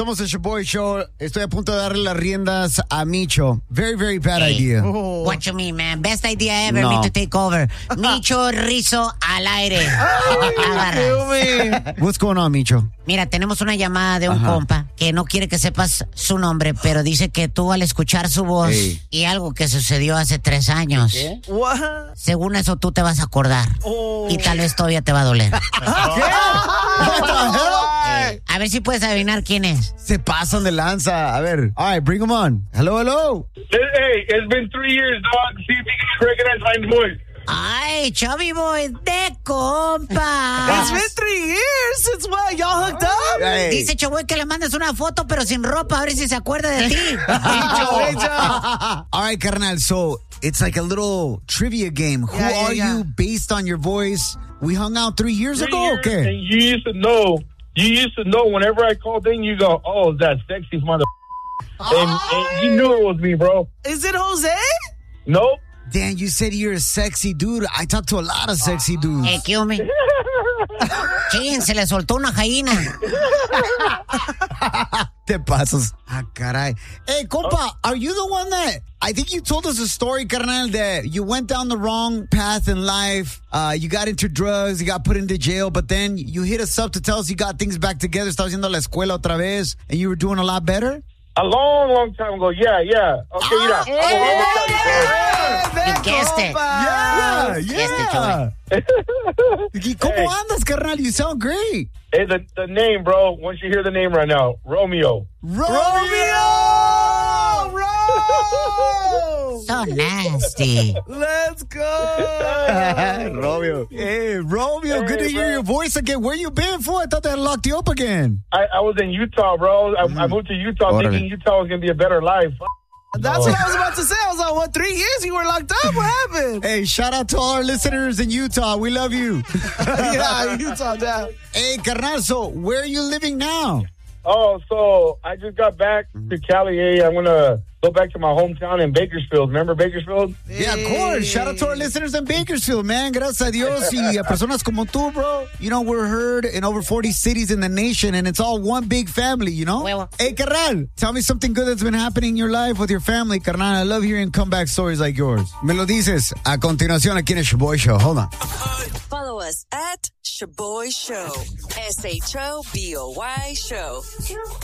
somos el Shaboy Show. Estoy a punto de darle las riendas a Micho. Very, very bad idea. What you mean, man? Best idea ever, No. me to take over. Micho Rizzo al aire. Agarra. What's going on, Micho? Mira, tenemos una llamada de un compa que no quiere que sepas su nombre, pero dice que tú al escuchar su voz y algo que sucedió hace 3 años, según eso tú te vas a acordar y tal vez todavía te va a doler. A ver si puedes adivinar quién es. Se pasan de lanza. A ver. All right, bring him on. Hello, hello. Hey, it's been 3 years, dog. See if you can recognize my voice. Ay, Chubby Boy de compa. It's been 3 years since what? Y'all hooked up? Hey. Dice Choboy que le mandes una foto pero sin ropa, a ver si se acuerda de ti. All right, carnal. So it's like a little trivia game. Who are you based on your voice? We hung out 3 years ago, okay? And you used to know. You used to know whenever I called in, you go, "Oh, that sexy mother." And you knew it was me, bro. Is it Jose? Nope. Dan, you said you're a sexy dude. I talk to a lot of sexy dudes. Hey, ¿qué hombre? Chin, se le soltó una gallina. Te pasas. Ah, caray. Hey, compa, are you the one that... I think you told us a story, carnal, that you went down the wrong path in life. You got into drugs, you got put into jail, but then you hit us up to tell us you got things back together, estabas yendo a la escuela otra vez, and you were doing a lot better? A long, long time ago. Yeah. Okay, mira. You guessed it. Yeah. ¿Y cómo andas, carnal? You sound great. Hey, the name, bro. Once you hear the name right now, Romeo. So nasty. Let's go. Romeo. Hey, Romeo, good to hear your voice again. Where you been for? I thought they had locked you up again. I was in Utah, bro. I moved to Utah thinking Utah was going to be a better life. That's what I was about to say. I was like, what, 3 years you were locked up? What happened? Hey, shout out to all our listeners in Utah. We love you. Yeah, Utah down. Hey, carnal, so where are you living now? Oh, so I just got back to Cali. Hey, I'm going to go back to my hometown in Bakersfield. Remember Bakersfield? Yeah, of course. Shout out to our listeners in Bakersfield, man. Gracias a Dios y a personas como tú, bro. You know, we're heard in over 40 cities in the nation, and it's all one big family, you know? Huevo. Hey, carnal, tell me something good that's been happening in your life with your family, carnal. I love hearing comeback stories like yours. Me lo dices a continuación aquí en el Shaboy Show. Hold on. Follow us at Shaboy Show. SHOBOY Show.